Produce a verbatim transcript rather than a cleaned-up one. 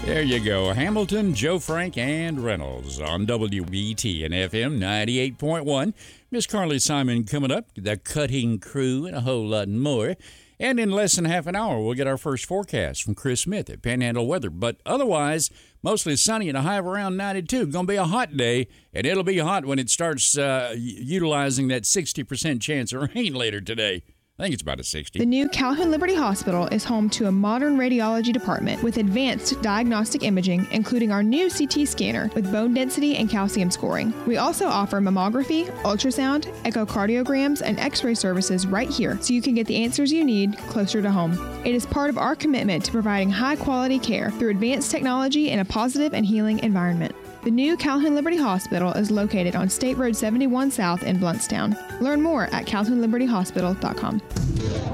There you go. Hamilton, Joe Frank, and Reynolds on W B T and F M ninety-eight point one. Miss Carly Simon coming up, the Cutting Crew, and a whole lot more. And in less than half an hour, we'll get our first forecast from Chris Smith at Panhandle Weather. But otherwise, mostly sunny and a high of around ninety-two. Going to be a hot day, and it'll be hot when it starts uh, utilizing that sixty percent chance of rain later today. I think it's about a sixty. The new Calhoun Liberty Hospital is home to a modern radiology department with advanced diagnostic imaging, including our new C T scanner with bone density and calcium scoring. We also offer mammography, ultrasound, echocardiograms, and x-ray services right here, so you can get the answers you need closer to home. It is part of our commitment to providing high-quality care through advanced technology in a positive and healing environment. The new Calhoun Liberty Hospital is located on State Road seventy-one South in Bluntstown. Learn more at calhoun liberty hospital dot com.